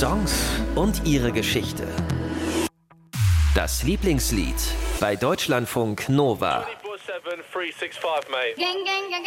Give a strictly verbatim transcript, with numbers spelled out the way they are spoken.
Songs und ihre Geschichte. Das Lieblingslied bei Deutschlandfunk Nova.